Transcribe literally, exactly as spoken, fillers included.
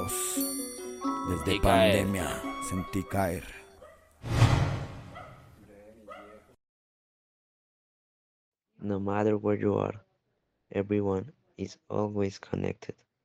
Dios, desde Sentí caer. pandemia sentí caer. No matter where you are, everyone is always connected.